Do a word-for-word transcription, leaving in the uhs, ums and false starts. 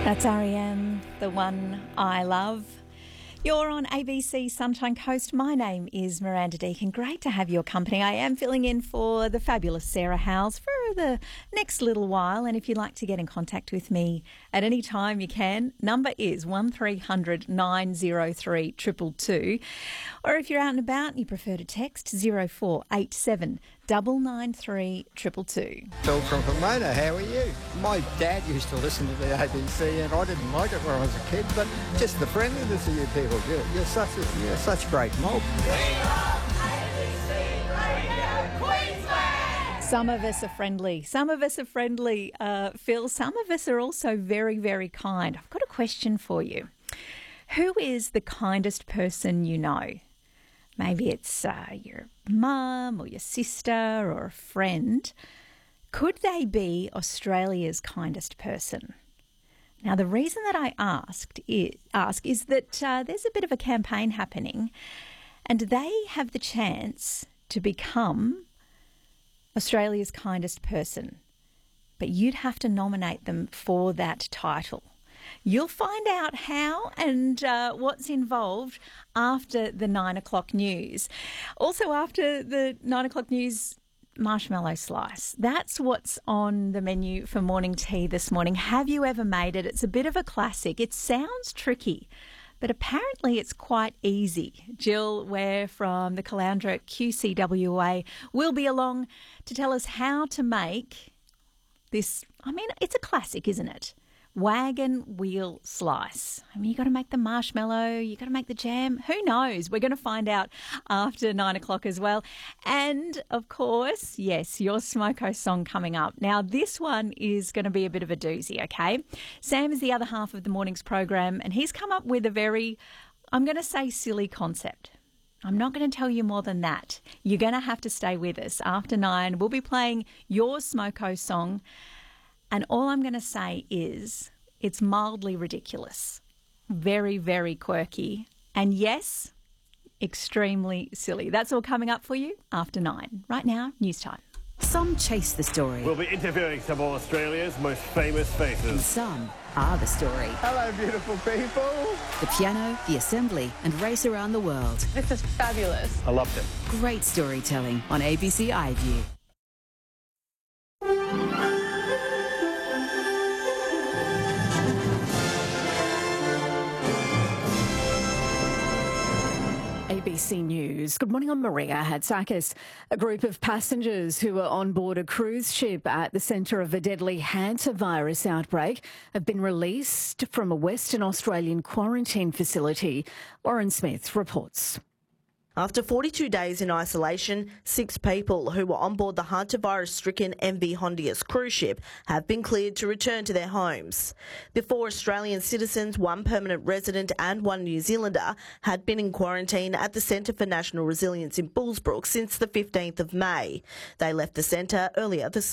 That's R E M, the one I love. You're on A B C Sunshine Coast. My name is Miranda Deacon. Great to have your company. I am filling in for the fabulous Sarah Howes for the next little while. And if you'd like to get in contact with me at any time, you can. Number is one three hundred nine oh three two two two. Or if you're out and about and you prefer to text, zero four eight seven nine nine three two two two. Phil from Pomona, how are you? My dad used to listen to the A B C and I didn't like it when I was a kid, but just the friendliness of you people, you're, you're such a, you're such great mob. Some of us are friendly. Some of us are friendly, uh, Phil. Some of us are also very, very kind. I've got a question for you. Who is the kindest person you know? Maybe it's uh, your mum or your sister or a friend. Could they be Australia's kindest person? Now, the reason that I asked is, ask is that uh, there's a bit of a campaign happening and they have the chance to become Australia's kindest person, but you'd have to nominate them for that title. You'll find out how and uh, what's involved after the nine o'clock news. Also after the nine o'clock news, marshmallow slice. That's what's on the menu for morning tea this morning. Have you ever made it? It's a bit of a classic. It sounds tricky, but apparently it's quite easy. Jill Ware from the Caloundra Q C W A will be along to tell us how to make this. I mean, it's a classic, isn't it? Wagon wheel slice. I mean, you got to make the marshmallow, you got to make the jam. Who knows? We're going to find out after nine o'clock as well. And of course, yes, your Smoko song coming up. Now, this one is going to be a bit of a doozy, okay? Sam is the other half of the morning's program, and he's come up with a very, I'm going to say, silly concept. I'm not going to tell you more than that. You're going to have to stay with us. After nine, we'll be playing your Smoko song. And all I'm going to say is it's mildly ridiculous, very, very quirky, and yes, extremely silly. That's all coming up for you after nine. Right now, news time. Some chase the story. We'll be interviewing some of Australia's most famous faces. And some are the story. Hello, beautiful people. The piano, the assembly, and race around the world. This is fabulous. I loved it. Great storytelling on A B C iView. A B C News. Good morning, I'm Maria Hatzakis. A group of passengers who were on board a cruise ship at the centre of a deadly hantavirus outbreak have been released from a Western Australian quarantine facility. Warren Smith reports. After forty-two days in isolation, six people who were on board the hantavirus-stricken M V Hondius cruise ship have been cleared to return to their homes. Before, Australian citizens, one permanent resident and one New Zealander had been in quarantine at the Centre for National Resilience in Bullsbrook since the fifteenth of May. They left the centre earlier this